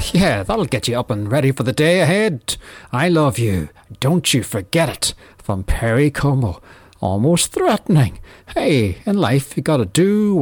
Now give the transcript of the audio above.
Yeah, that'll get you up and ready for the day ahead. I love you. Don't you forget it. From Perry Como. Almost threatening. Hey, in life you gotta do